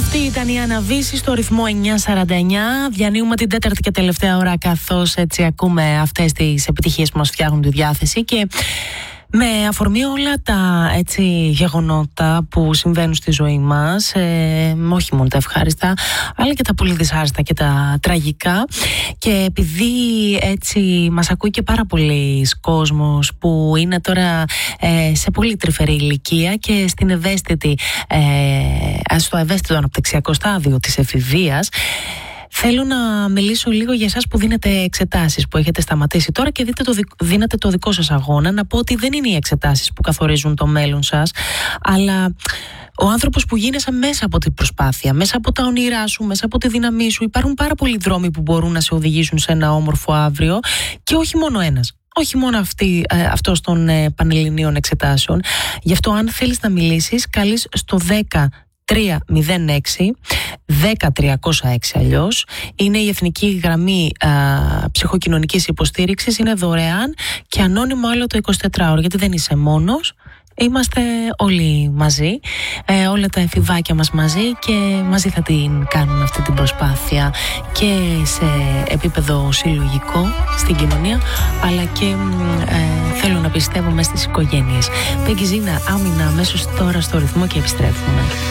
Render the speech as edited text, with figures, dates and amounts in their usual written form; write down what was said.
Αυτή ήταν η Άννα Βύση στο ρυθμό 949. Διανύουμε την τέταρτη και τελευταία ώρα, καθώς έτσι ακούμε αυτές τις επιτυχίες που μας φτιάχνουν τη διάθεση και με αφορμή όλα τα έτσι γεγονότα που συμβαίνουν στη ζωή μας, όχι μόνο τα ευχάριστα, αλλά και τα πολύ δυσάρεστα και τα τραγικά. Και επειδή έτσι μας ακούει και πάρα πολλοί κόσμος που είναι τώρα σε πολύ τρυφερή ηλικία και στην στο ευαίσθητο αναπτυξιακό στάδιο της εφηβείας, θέλω να μιλήσω λίγο για εσάς που δίνετε εξετάσεις, που έχετε σταματήσει τώρα και δίνετε το δικό σας αγώνα. Να πω ότι δεν είναι οι εξετάσεις που καθορίζουν το μέλλον σας, αλλά ο άνθρωπος που γίνεσαι μέσα από την προσπάθεια, μέσα από τα όνειρά σου, μέσα από τη δύναμή σου. Υπάρχουν πάρα πολλοί δρόμοι που μπορούν να σε οδηγήσουν σε ένα όμορφο αύριο και όχι μόνο ένας. Όχι μόνο αυτός των πανελληνίων εξετάσεων. Γι' αυτό, αν θέλεις να μιλήσεις, καλείς στο 10-306 10306 αλλιώς. Είναι η εθνική γραμμή ψυχοκοινωνικής υποστήριξης. Είναι δωρεάν και ανώνυμο άλλο το 24ωρο, γιατί δεν είσαι μόνος. Είμαστε όλοι μαζί, όλα τα εφηβάκια μας μαζί, και μαζί θα την κάνουμε αυτή την προσπάθεια και σε επίπεδο συλλογικό στην κοινωνία, αλλά και θέλω να πιστεύω μέσα στις οικογένειες. Πέγγι Ζήνα, άμυνα αμέσως τώρα στο ρυθμό και επιστρέφουμε.